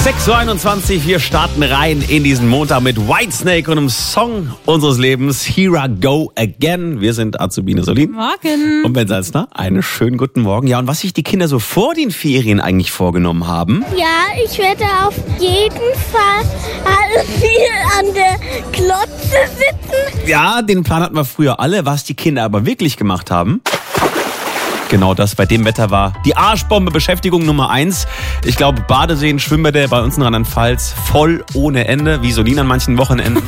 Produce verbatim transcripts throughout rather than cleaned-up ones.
sechs Uhr einundzwanzig, wir starten rein in diesen Montag mit Whitesnake und einem Song unseres Lebens, Here I Go Again. Wir sind Azubine Solin. Morgen. Und Ben Salzner. Einen schönen guten Morgen. Ja, und was sich die Kinder so vor den Ferien eigentlich vorgenommen haben? Ja, ich werde auf jeden Fall viel an der Klotze sitzen. Ja, den Plan hatten wir früher alle. Was die Kinder aber wirklich gemacht haben, genau das bei dem Wetter war die Arschbombe, Beschäftigung Nummer eins. Ich glaube, Badeseen, Schwimmbäder bei uns in Rheinland-Pfalz voll ohne Ende, wie Solin an manchen Wochenenden.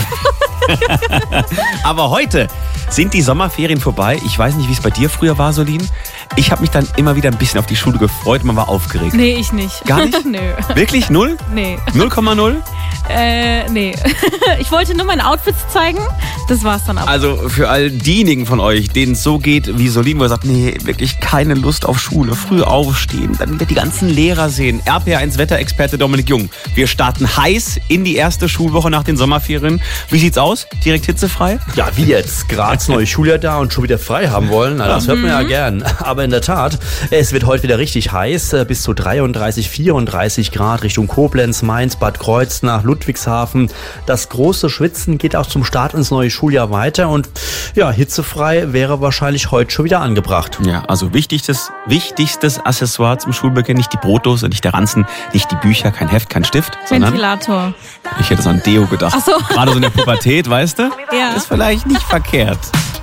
Aber heute sind die Sommerferien vorbei. Ich weiß nicht, wie es bei dir früher war, Solin. Ich habe mich dann immer wieder ein bisschen auf die Schule gefreut. Man war aufgeregt. Nee, ich nicht. Gar nicht? Nö. Wirklich? Null? Nee. null Komma null? Äh, nee. Ich wollte nur meine Outfits zeigen. Das war's dann aber. Also für all diejenigen von euch, denen es so geht wie Solin, wo er sagt, nee, wirklich keine Lust auf Schule, früh aufstehen, dann wieder die ganzen Lehrer sehen. R P R eins Wetterexperte Dominik Jung. Wir starten heiß in die erste Schulwoche nach den Sommerferien. Wie sieht's aus? Direkt hitzefrei? Ja, wie jetzt? Gerade das neue Schuljahr da und schon wieder frei haben wollen. Na, das hört man ja gern. Aber in der Tat, es wird heute wieder richtig heiß. Bis zu dreiunddreißig, vierunddreißig Grad Richtung Koblenz, Mainz, Bad Kreuznach, Ludwigshafen. Das große Schwitzen geht auch zum Start ins neue Schuljahr weiter. Und ja, hitzefrei wäre wahrscheinlich heute schon wieder angebracht. Ja, also wichtigstes, wichtigstes Accessoire zum Schulbeginn, nicht die Brotdose, nicht der Ranzen, nicht die Bücher, kein Heft, kein Stift, sondern Ventilator. ich hätte es an Deo gedacht. Ach so. Gerade so in der Pubertät, weißt du? Ja. Ist vielleicht nicht verkehrt.